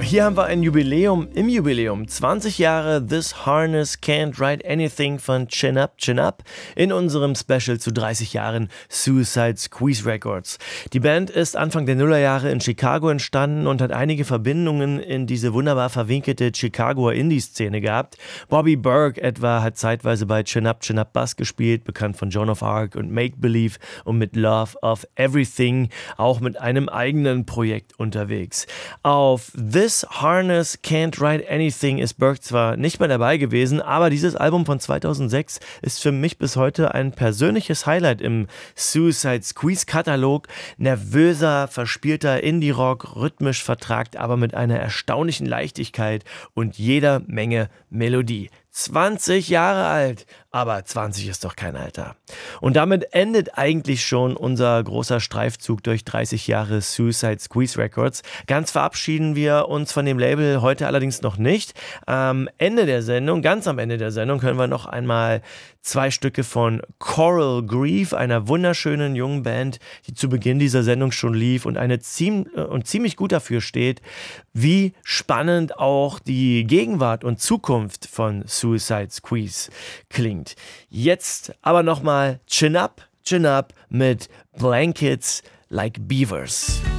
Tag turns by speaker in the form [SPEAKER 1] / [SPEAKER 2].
[SPEAKER 1] Hier haben wir ein Jubiläum im Jubiläum. 20 Jahre This Harness Can't Write Anything von Chin Up, Chin Up in unserem Special zu 30 Jahren Suicide Squeeze Records. Die Band ist Anfang der Nullerjahre in Chicago entstanden und hat einige Verbindungen in diese wunderbar verwinkelte Chicagoer Indie-Szene gehabt. Bobby Berg etwa hat zeitweise bei Chin Up Bass gespielt, bekannt von Joan of Arc und Make Believe, und mit Love of Everything auch mit einem eigenen Projekt unterwegs. Auf This Harness Can't Write Anything ist Berg zwar nicht mehr dabei gewesen, aber dieses Album von 2006 ist für mich bis heute ein persönliches Highlight im Suicide Squeeze Katalog. Nervöser, verspielter Indie-Rock, rhythmisch vertragt, aber mit einer erstaunlichen Leichtigkeit und jeder Menge Melodie. 20 Jahre alt, aber 20 ist doch kein Alter. Und damit endet eigentlich schon unser großer Streifzug durch 30 Jahre Suicide Squeeze Records. Ganz verabschieden wir uns von dem Label heute allerdings noch nicht. Am Ende der Sendung, ganz am Ende der Sendung, können wir noch einmal 2 Stücke von Coral Grief, einer wunderschönen jungen Band, die zu Beginn dieser Sendung schon lief und ziemlich gut dafür steht, wie spannend auch die Gegenwart und Zukunft von Suicide Squeeze klingt. Jetzt aber nochmal Chin Up mit Blankets Like Beavers.